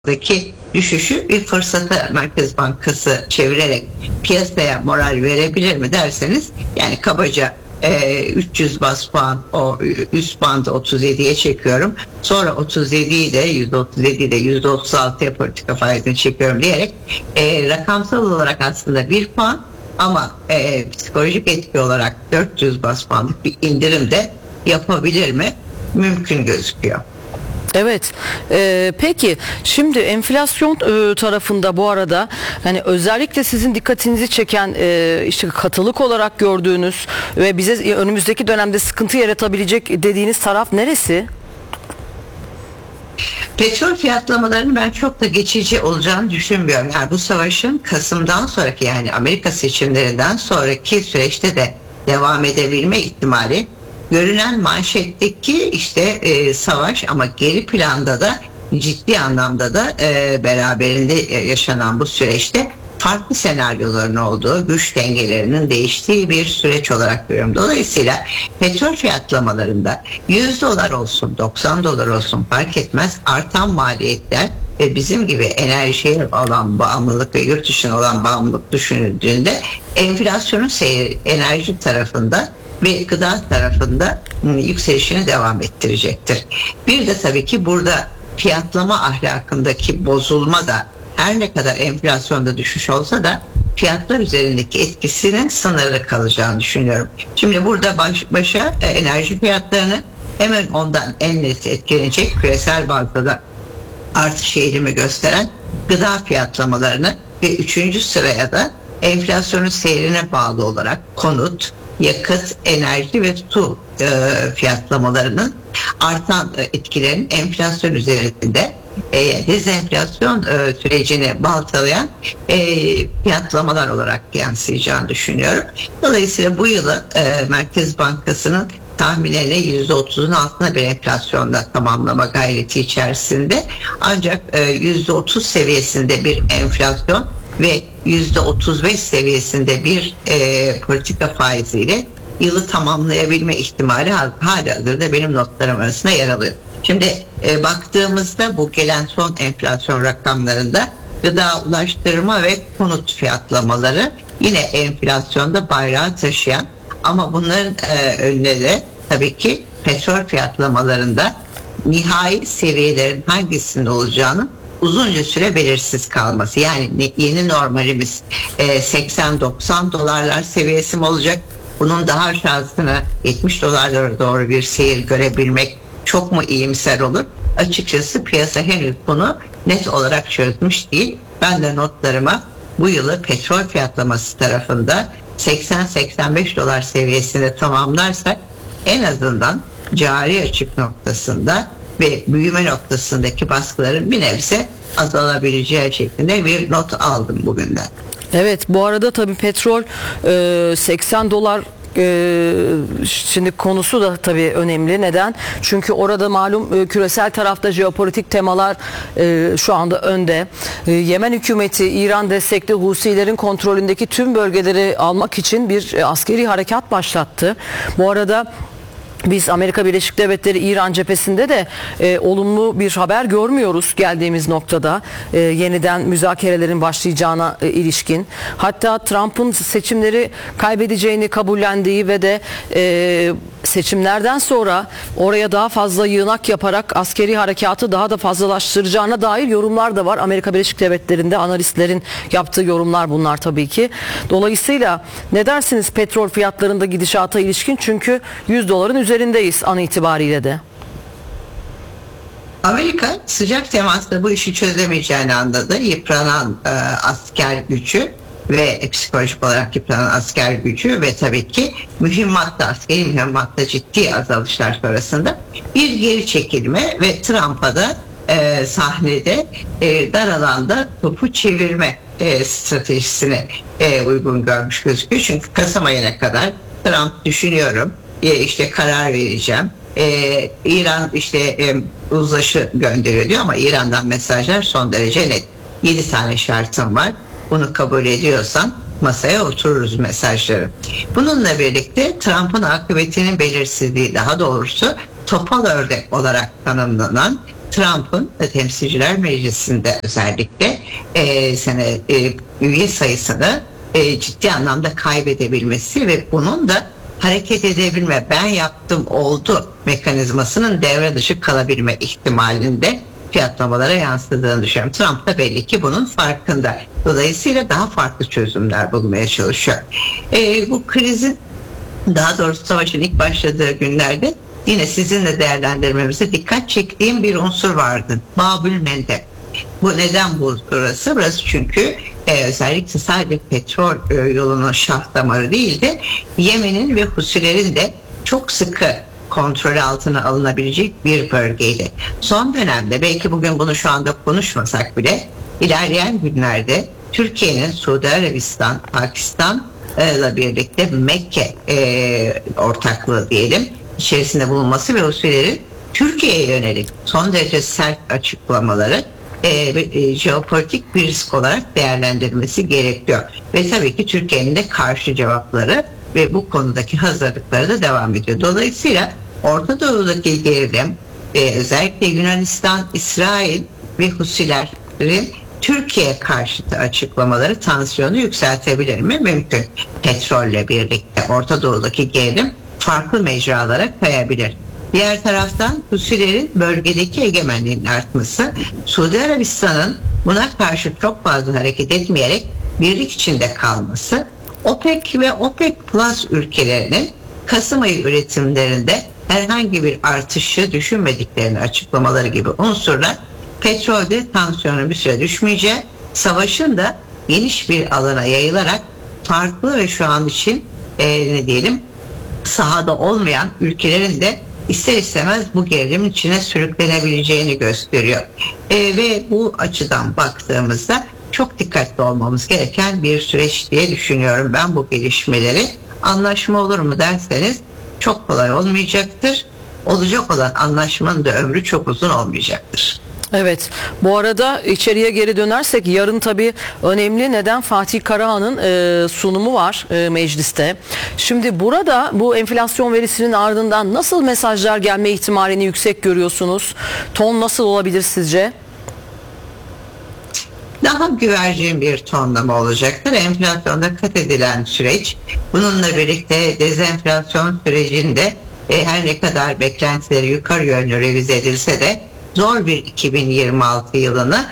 daki düşüşü bir fırsata Merkez Bankası çevirerek piyasaya moral verebilir mi derseniz, yani kabaca 300 bas puan o üst bandı 37'ye çekiyorum. Sonra 37'yi de %37'yi de %36'ya politika faizini çekiyorum diyerek rakamsal olarak aslında 1 puan ama psikolojik etki olarak 400 bas puanlık bir indirim de yapabilir mi? Mümkün gözüküyor. Evet. Peki şimdi enflasyon tarafında bu arada hani özellikle sizin dikkatinizi çeken işte katılık olarak gördüğünüz ve bize önümüzdeki dönemde sıkıntı yaratabilecek dediğiniz taraf neresi? Petrol fiyatlamalarının ben çok da geçici olacağını düşünmüyorum. Yani bu savaşın Kasım'dan sonraki, yani Amerika seçimlerinden sonraki süreçte de devam edebilme ihtimali, görünen manşetteki işte savaş ama geri planda da ciddi anlamda da beraberinde yaşanan bu süreçte farklı senaryoların olduğu, güç dengelerinin değiştiği bir süreç olarak görüyorum. Dolayısıyla petrol fiyatlamalarında 100 dolar olsun, 90 dolar olsun fark etmez, artan maliyetler ve bizim gibi enerjiye olan bağımlılık ve yurt dışına olan bağımlılık düşünüldüğünde enflasyonun seyri enerji tarafında ve gıda tarafında yükselişini devam ettirecektir. Bir de tabii ki burada fiyatlama ahlakındaki bozulma da, her ne kadar enflasyonda düşüş olsa da fiyatlar üzerindeki etkisinin sınırlı kalacağını düşünüyorum. Şimdi burada başa enerji fiyatlarını, hemen ondan en net etkilenecek küresel bazda da artış eğilimi gösteren gıda fiyatlamalarını ve 3. sıraya da enflasyonun seyrine bağlı olarak konut, yakıt, enerji ve su fiyatlamalarının artan etkilerinin enflasyon üzerinde dezenflasyon sürecini baltalayan fiyatlamalar olarak yansıyacağını düşünüyorum. Dolayısıyla bu yılı Merkez Bankası'nın tahminlerine %30'un altında bir enflasyonda tamamlama gayreti içerisinde, ancak %30 seviyesinde bir enflasyon ve %35 seviyesinde bir politika faiziyle yılı tamamlayabilme ihtimali halihazırda benim notlarım arasında yer alıyor. Şimdi baktığımızda bu gelen son enflasyon rakamlarında gıda, ulaştırma ve konut fiyatlamaları yine enflasyonda bayrağı taşıyan, ama bunların önüne de tabii ki petrol fiyatlamalarında nihai seviyelerin hangisinde olacağını uzunca süre belirsiz kalması. Yani yeni normalimiz 80-90 dolarlar seviyesi mi olacak? Bunun daha aşağısına 70 dolarlara doğru bir seyir görebilmek çok mu iyimser olur? Açıkçası piyasa henüz bunu net olarak çözmüş değil. Ben de notlarıma bu yılı petrol fiyatlaması tarafında 80-85 dolar seviyesinde tamamlarsak en azından cari açık noktasında ve büyüme noktasındaki baskıların bir nebze azalabileceği şeklinde bir not aldım bugünden. Evet, bu arada tabii petrol 80 dolar şimdi konusu da tabii önemli. Neden? Çünkü orada malum küresel tarafta jeopolitik temalar şu anda önde. Yemen hükümeti İran destekli Husilerin kontrolündeki tüm bölgeleri almak için bir askeri harekat başlattı. Bu arada biz Amerika Birleşik Devletleri İran cephesinde de olumlu bir haber görmüyoruz geldiğimiz noktada, yeniden müzakerelerin başlayacağına ilişkin. Hatta Trump'ın seçimleri kaybedeceğini kabullendiği ve de seçimlerden sonra oraya daha fazla yığınak yaparak askeri harekatı daha da fazlalaştıracağına dair yorumlar da var. Amerika Birleşik Devletleri'nde analistlerin yaptığı yorumlar bunlar tabii ki. Dolayısıyla ne dersiniz petrol fiyatlarında gidişata ilişkin? Çünkü 100 doların üzerindeyiz an itibariyle de. Amerika sıcak temasla bu işi çözemeyeceğini anladı. Yıpranan asker gücü ve psikolojik olarak yıpranan asker gücü ve tabii ki askeri mühimmatta ciddi azalışlar sonrasında bir geri çekilme ve Trump'a da sahnede dar alanda topu çevirme stratejisine uygun görmüş gözüküyor. Çünkü Kasım ayına kadar Trump düşünüyorum, işte karar vereceğim. İran işte uzlaşı gönderiyor diyor ama İran'dan mesajlar son derece net. 7 tane şartım var. Bunu kabul ediyorsan masaya otururuz mesajları. Bununla birlikte Trump'ın akıbetinin belirsizliği, daha doğrusu topal ördek olarak tanımlanan Trump'ın Temsilciler Meclisi'nde özellikle üye sayısını ciddi anlamda kaybedebilmesi ve bunun da hareket edebilme, ben yaptım oldu mekanizmasının devre dışı kalabilme ihtimalinde fiyatlamalara yansıdığını düşünüyorum. Trump da belli ki bunun farkında. Dolayısıyla daha farklı çözümler bulmaya çalışıyor. Bu krizin, daha doğrusu savaşın ilk başladığı günlerde yine sizinle değerlendirmemize dikkat çektiğim bir unsur vardı. Babül Mendeb. Bu neden burası? Burası çünkü özellikle sadece petrol yolunun şah damarı değil de Yemen'in ve Husilerin de çok sıkı kontrol altına alınabilecek bir bölgeydi. Son dönemde, belki bugün bunu şu anda konuşmasak bile, ilerleyen günlerde Türkiye'nin Suudi Arabistan, Pakistan'la birlikte Mekke ortaklığı diyelim içerisinde bulunması ve Husilerin Türkiye'ye yönelik son derece sert açıklamaları jeopolitik bir risk olarak değerlendirilmesi gerekiyor. Ve tabii ki Türkiye'nin de karşı cevapları ve bu konudaki hazırlıkları da devam ediyor. Dolayısıyla Orta Doğu'daki gerilim, özellikle Yunanistan, İsrail ve Husilerin Türkiye karşıtı açıklamaları tansiyonu yükseltebilir mi? Mümkün. Petrolle birlikte Orta Doğu'daki gerilim farklı mecralara kayabilir. Diğer taraftan Husilerin bölgedeki egemenliğinin artması, Suudi Arabistan'ın buna karşı çok fazla hareket etmeyerek birlik içinde kalması, OPEC ve OPEC Plus ülkelerinin Kasım ayı üretimlerinde herhangi bir artışı düşünmediklerini açıklamaları gibi unsurlar petrolde tansiyonun bir süre düşmeyeceği, savaşın da geniş bir alana yayılarak farklı ve şu an için sahada olmayan ülkelerin de ister istemez bu gerilimin içine sürüklenebileceğini gösteriyor. Ve bu açıdan baktığımızda çok dikkatli olmamız gereken bir süreç diye düşünüyorum ben bu gelişmeleri. Anlaşma olur mu derseniz çok kolay olmayacaktır. Olacak olan anlaşmanın da ömrü çok uzun olmayacaktır. Evet, bu arada içeriye geri dönersek yarın tabii önemli, neden Fatih Karahan'ın sunumu var mecliste. Şimdi burada bu enflasyon verisinin ardından nasıl mesajlar gelme ihtimalini yüksek görüyorsunuz? Ton nasıl olabilir sizce? Daha güvercin bir tonlama olacaktır. Enflasyonda kat edilen süreç, bununla birlikte dezenflasyon sürecinde her ne kadar beklentileri yukarı yönlü revize edilse de zor bir 2026 yılını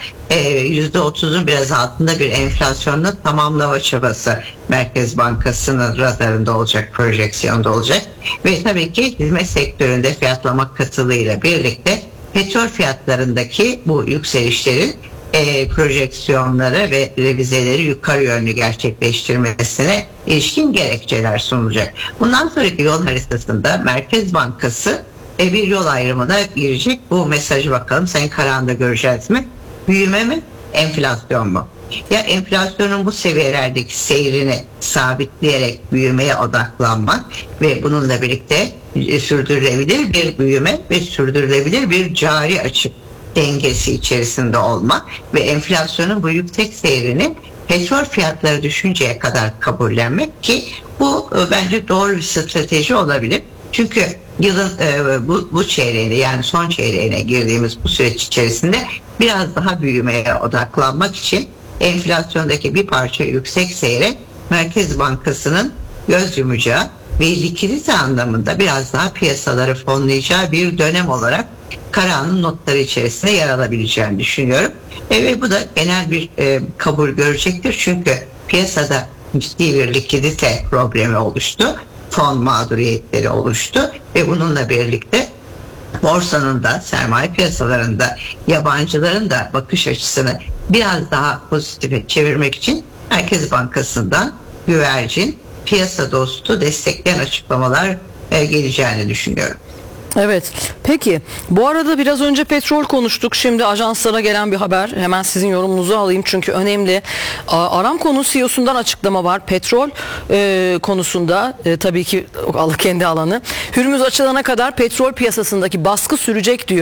%30'un biraz altında bir enflasyonla tamamlama çabası Merkez Bankası'nın radarında olacak, projeksiyonda olacak. Ve tabii ki hizmet sektöründe fiyatlama katılığıyla birlikte petrol fiyatlarındaki bu yükselişlerin projeksiyonları ve revizeleri yukarı yönlü gerçekleştirmesine ilişkin gerekçeler sunulacak. Bundan sonraki yol haritasında Merkez Bankası bir yol ayrımına girecek. Bu mesajı bakalım Sayın Karahan'da göreceğiz mi? Büyüme mi? Enflasyon mu? Ya enflasyonun bu seviyelerdeki seyrini sabitleyerek büyümeye odaklanmak ve bununla birlikte sürdürülebilir bir büyüme ve sürdürülebilir bir cari açık dengesi içerisinde olmak ve enflasyonun bu yüksek seyrini petrol fiyatları düşünceye kadar kabullenmek, ki bu bence doğru bir strateji olabilir. Çünkü yılın bu çeyreğine, yani son çeyreğine girdiğimiz bu süreç içerisinde biraz daha büyümeye odaklanmak için enflasyondaki bir parça yüksek seyre Merkez Bankası'nın göz yumacağı ve likidite anlamında biraz daha piyasaları fonlayacağı bir dönem olarak Karahan'ın notları içerisinde yer alabileceğini düşünüyorum. Ve bu da genel bir kabul görecektir. Çünkü piyasada ciddi bir likidite problemi oluştu. Fon mağduriyetleri oluştu ve bununla birlikte borsanın da, sermaye piyasalarında yabancıların da bakış açısını biraz daha pozitife çevirmek için Merkez Bankası'ndan güvercin, piyasa dostu destekleyen açıklamalar geleceğini düşünüyorum. Evet. Peki bu arada biraz önce petrol konuştuk. Şimdi ajanslara gelen bir haber. Hemen sizin yorumunuzu alayım çünkü önemli. Aramco'nun CEO'sundan açıklama var. Petrol konusunda tabii ki kendi alanı. Hürmüz açılana kadar petrol piyasasındaki baskı sürecek diyor.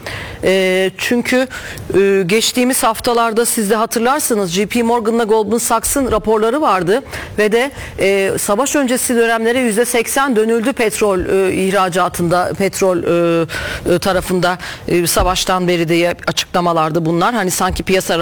Çünkü geçtiğimiz haftalarda siz de hatırlarsınız JP Morgan'la Goldman Sachs'ın raporları vardı ve de savaş öncesi dönemlere %80 dönüldü petrol ihracatında, petrol tarafında savaştan beri diye açıklamalardı bunlar. Hani sanki piyasa